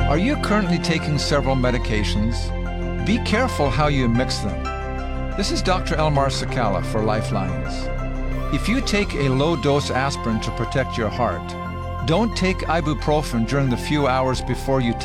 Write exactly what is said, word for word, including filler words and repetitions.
Are you currently taking several medications? Be careful how you mix them. This is Doctor Elmar Sakala for Lifelines. If you take a low-dose aspirin to protect your heart, don't take ibuprofen during the few hours before you